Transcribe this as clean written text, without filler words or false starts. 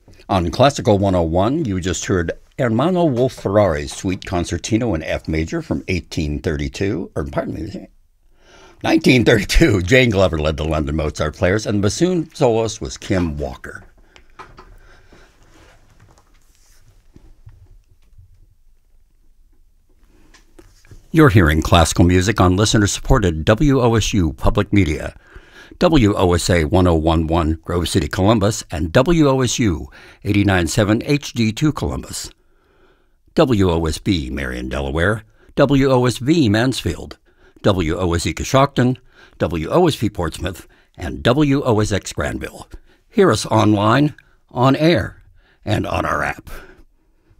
On Classical 101, you just heard Ermanno Wolf-Ferrari's Suite Concertino in F major from 1932. Jane Glover led the London Mozart players, and the bassoon soloist was Kim Walker. You're hearing classical music on listener-supported WOSU Public Media. WOSA 1011 Grove City, Columbus, and WOSU 89.7 HD2 Columbus. WOSB Marion, Delaware, WOSV Mansfield, WOSE Coshocton, WOSP Portsmouth, and WOSX Granville. Hear us online, on air, and on our app.